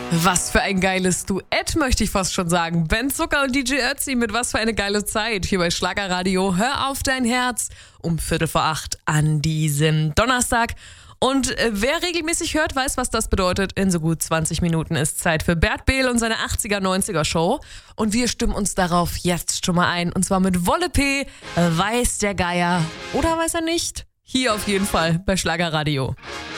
Was für ein geiles Duett, möchte ich fast schon sagen. Ben Zucker und DJ Ötzi mit Was für eine geile Zeit hier bei Schlagerradio. Hör auf dein Herz um 7:45 an diesem Donnerstag. Und wer regelmäßig hört, weiß, was das bedeutet. In so gut 20 Minuten ist Zeit für Bert Behl und seine 80er, 90er Show. Und wir stimmen uns darauf jetzt schon mal ein. Und zwar mit Wolle P. Weiß der Geier oder weiß er nicht? Hier auf jeden Fall bei Schlagerradio.